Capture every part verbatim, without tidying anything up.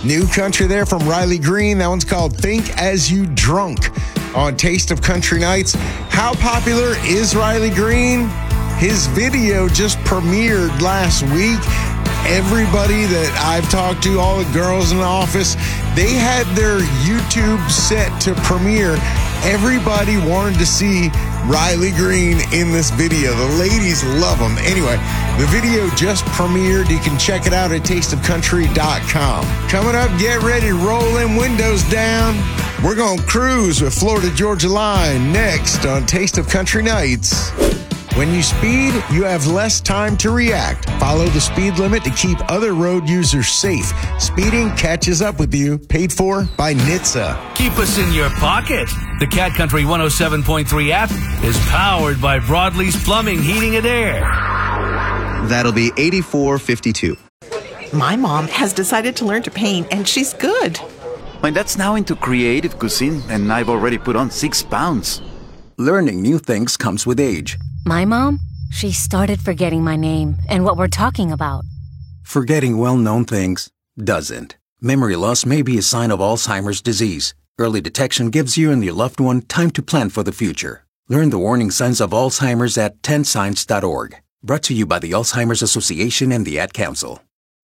New country there from Riley Green. That one's called Think As You Drunk on Taste of Country Nights. How popular is Riley Green? His video just premiered last week. Everybody that I've talked to, all the girls in the office, they had their YouTube set to premiere. Everybody wanted to see Riley Green in this video. The ladies love him. Anyway, the video just premiered. You can check it out at taste of country dot com. Coming up, get ready to roll them windows down. We're going to cruise with Florida Georgia Line next on Taste of Country Nights. When you speed, you have less time to react. Follow the speed limit to keep other road users safe. Speeding catches up with you. Paid for by N H T S A. Keep us in your pocket. The Cat Country one oh seven point three app is powered by Broadleaf's Plumbing, Heating, and Air. That'll be eighty-four fifty-two. My mom has decided to learn to paint, and she's good. My dad's now into creative cuisine, and I've already put on six pounds. Learning new things comes with age. My mom, she started forgetting my name and what we're talking about. Forgetting well-known things doesn't. Memory loss may be a sign of Alzheimer's disease. Early detection gives you and your loved one time to plan for the future. Learn the warning signs of Alzheimer's at ten signs dot org. Brought to you by the Alzheimer's Association and the Ad Council.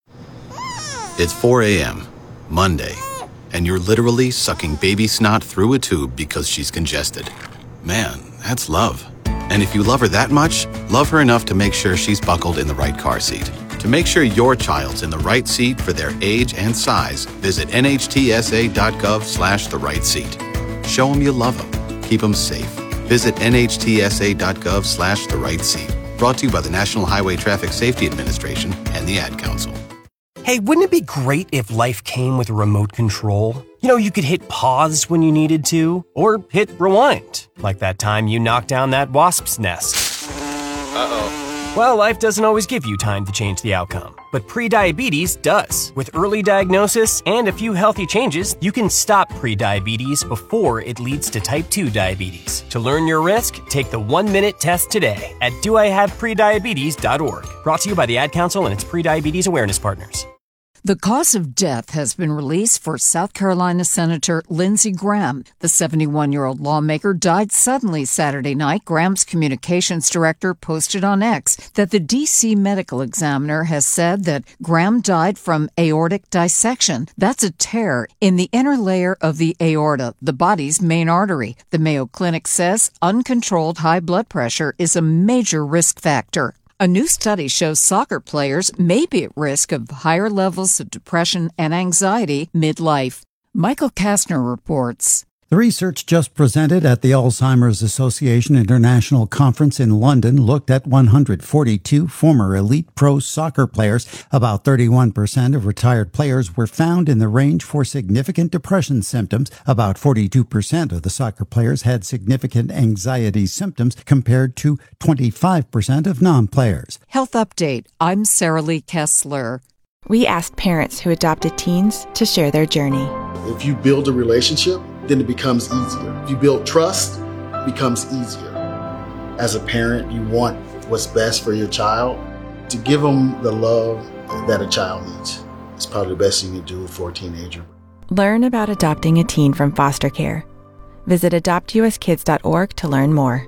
It's four a.m., Monday, and you're literally sucking baby snot through a tube because she's congested. Man, that's love. And if you love her that much, love her enough to make sure she's buckled in the right car seat. To make sure your child's in the right seat for their age and size, visit N H T S A dot gov slash the right seat. Show them you love them. Keep them safe. Visit N H T S A dot gov slash the right seat. Brought to you by the National Highway Traffic Safety Administration and the Ad Council. Hey, wouldn't it be great if life came with a remote control? You know, you could hit pause when you needed to, or hit rewind, like that time you knocked down that wasp's nest. Uh-oh. Well, life doesn't always give you time to change the outcome, but prediabetes does. With early diagnosis and a few healthy changes, you can stop prediabetes before it leads to type two diabetes. To learn your risk, take the one-minute test today at do I have prediabetes dot org. Brought to you by the Ad Council and its prediabetes awareness partners. The cause of death has been released for South Carolina Senator Lindsey Graham. The seventy-one-year-old lawmaker died suddenly Saturday night. Graham's communications director posted on X that the D C medical examiner has said that Graham died from aortic dissection. That's a tear in the inner layer of the aorta, the body's main artery. The Mayo Clinic says uncontrolled high blood pressure is a major risk factor. A new study shows soccer players may be at risk of higher levels of depression and anxiety midlife. Michael Kastner reports. The research just presented at the Alzheimer's Association International Conference in London looked at one hundred forty-two former elite pro soccer players. About thirty-one percent of retired players were found in the range for significant depression symptoms. About forty-two percent of the soccer players had significant anxiety symptoms compared to twenty-five percent of non-players. Health Update. I'm Sarah Lee Kessler. We asked parents who adopted teens to share their journey. If you build a relationship, then it becomes easier. If you build trust, it becomes easier. As a parent, you want what's best for your child. To give them the love that a child needs is probably the best you can do for a teenager. Learn about adopting a teen from foster care. Visit adopt U S kids dot org to learn more.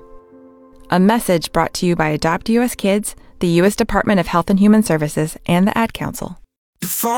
A message brought to you by Adopt U S Kids, the U S Department of Health and Human Services, and the Ad Council.